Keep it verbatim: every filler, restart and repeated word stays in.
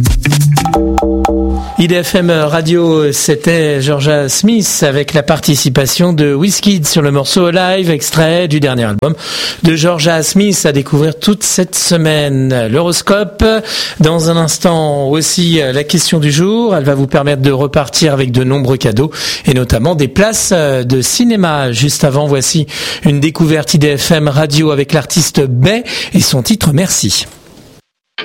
I D F M Radio, c'était Georgia Smith avec la participation de Wizkid sur le morceau Live, extrait du dernier album de Georgia Smith à découvrir toute cette semaine. L'horoscope, dans un instant aussi la question du jour, elle va vous permettre de repartir avec de nombreux cadeaux et notamment des places de cinéma. Juste avant, voici une découverte I D F M Radio avec l'artiste Bay et son titre Merci.